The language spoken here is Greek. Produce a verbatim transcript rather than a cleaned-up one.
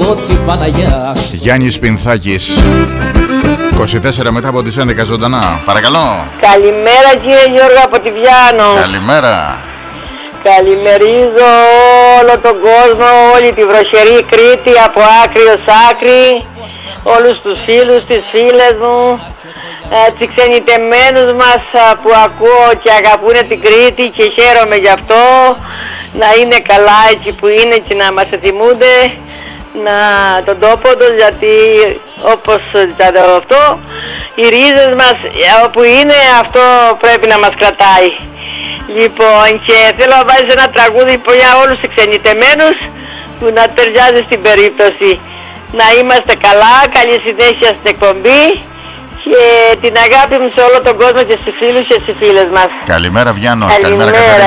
Γιάννης Πινθάκης. είκοσι τέσσερα μετά από τις έντεκα ζωντανά. Παρακαλώ. Καλημέρα κύριε Γιώργο από τη Βιάνο. Καλημέρα. Καλημερίζω όλο τον κόσμο, όλη τη βροχερή Κρήτη από άκρη ως άκρη, όλους τους φίλους, τις φίλες μου, τους ξενιτεμένους μας που ακούω και αγαπούν την Κρήτη και χαίρομαι γι' αυτό, να είναι καλά έτσι που είναι και να μας θυμούνται να τον τόπο τους, γιατί όπως αυτό οι ρίζες μας όπου είναι, αυτό πρέπει να μας κρατάει. Λοιπόν, και θέλω να βάζεις ένα τραγούδι για όλους τους ξενιτεμένους που να ταιριάζει στην περίπτωση. Να είμαστε καλά, καλή συνέχεια στην εκπομπή και την αγάπη μου σε όλο τον κόσμο και στους φίλους και στις φίλες μας. Καλημέρα Βιάνο, καλημέρα, καλημέρα Κατερίνα.